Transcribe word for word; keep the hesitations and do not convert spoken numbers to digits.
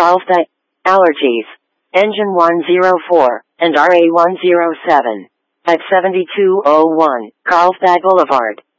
Carlsbad. Allergies. Engine one oh four and R A one oh seven. At seventy-two oh one Carlsbad Boulevard.